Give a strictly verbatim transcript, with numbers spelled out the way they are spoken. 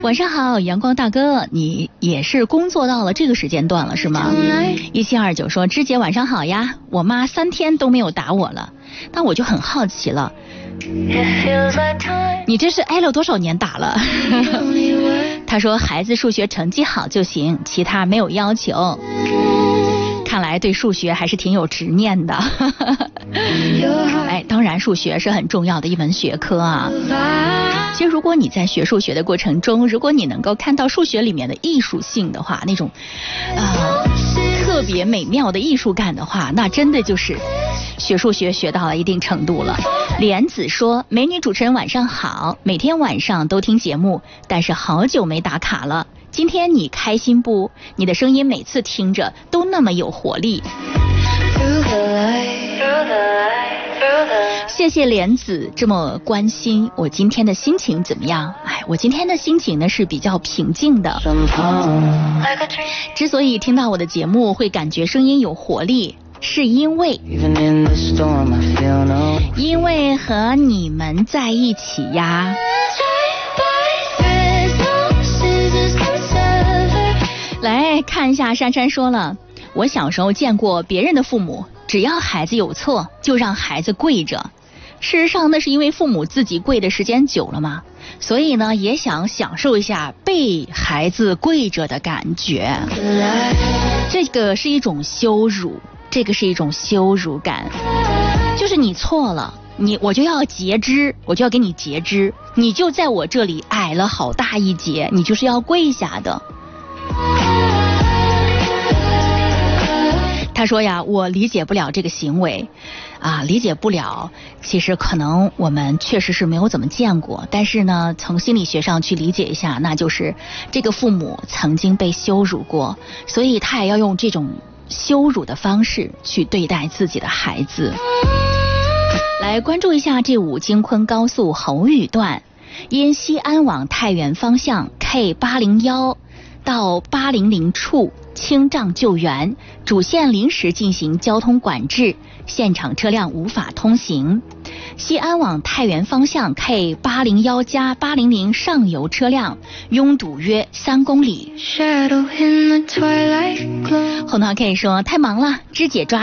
晚上好，阳光大哥，你也是工作到了这个时间段了是吗？一七二九说，芝姐晚上好呀，我妈三天都没有打我了，但我就很好奇了，你这是挨了多少年打了？他说孩子数学成绩好就行，其他没有要求。看来对数学还是挺有执念的。哎，当然数学是很重要的一门学科啊。其实如果你在学数学的过程中，如果你能够看到数学里面的艺术性的话，那种呃特别美妙的艺术感的话，那真的就是学数学学到了一定程度了。莲子说，美女主持人晚上好，每天晚上都听节目，但是好久没打卡了，今天你开心不？你的声音每次听着都那么有活力。谢谢莲子这么关心我今天的心情怎么样？哎，我今天的心情呢是比较平静的。之所以听到我的节目会感觉声音有活力，是因为因为和你们在一起呀。来看一下，珊珊说了，我小时候见过别人的父母，只要孩子有错就让孩子跪着，事实上那是因为父母自己跪的时间久了嘛，所以呢也想享受一下被孩子跪着的感觉。这个是一种羞辱，这个是一种羞辱感，就是你错了，你我就要截肢，我就要给你截肢，你就在我这里矮了好大一截，你就是要跪下的。他说呀，我理解不了这个行为啊，理解不了。其实可能我们确实是没有怎么见过，但是呢，从心理学上去理解一下，那就是这个父母曾经被羞辱过，所以他也要用这种羞辱的方式去对待自己的孩子。来关注一下这五京昆高速侯峪段，因西安往太原方向 K 八零一到八零零处清障救援，主线临时进行交通管制，现场车辆无法通行。西安往太原方向 K 八零一加八零零上游车辆拥堵约三公里。后头可以说太忙了，芝姐抓